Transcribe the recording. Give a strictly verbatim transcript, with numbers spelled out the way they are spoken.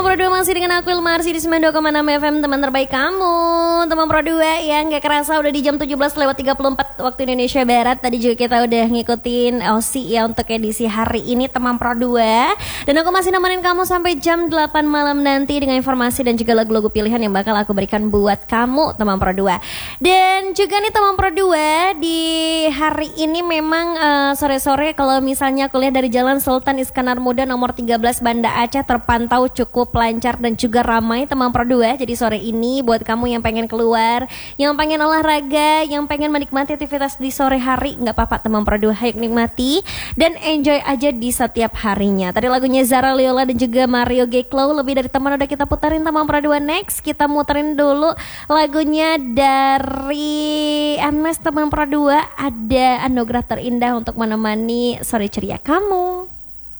Pro dua masih dengan aku Ilmarsi di sembilan puluh dua koma enam F M, teman terbaik kamu. Teman Pro dua yang gak kerasa udah di jam tujuh belas lewat tiga puluh empat waktu Indonesia Barat. Tadi juga kita udah ngikutin O S I ya untuk edisi hari ini teman Pro dua. Dan aku masih nemenin kamu sampai jam delapan malam nanti dengan informasi dan juga lagu-lagu pilihan yang bakal aku berikan buat kamu teman Pro dua. Dan juga nih teman Pro dua, di hari ini memang uh, sore-sore kalau misalnya kuliah dari Jalan Sultan Iskandar Muda nomor tiga belas Banda Aceh terpantau cukup lancar dan juga ramai teman Pro dua. Jadi sore ini buat kamu yang pengen keluar, yang pengen olahraga, yang pengen menikmati aktivitas di sore hari, nggak apa-apa teman Pro dua, ayo nikmati dan enjoy aja di setiap harinya. Tadi lagunya Zara Liola dan juga Mario Geklo, lebih dari teman udah kita putarin teman Pro dua. Next kita muterin dulu lagunya dari Anmes teman Pro dua, ada Anugerah Terindah untuk menemani sore ceria kamu.